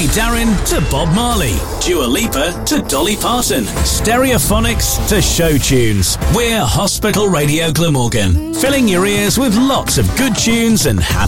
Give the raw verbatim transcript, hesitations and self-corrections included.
Tony Darren to Bob Marley, Dua Lipa to Dolly Parton, Stereophonics to show tunes. We're Hospital Radio Glamorgan, filling your ears with lots of good tunes and happy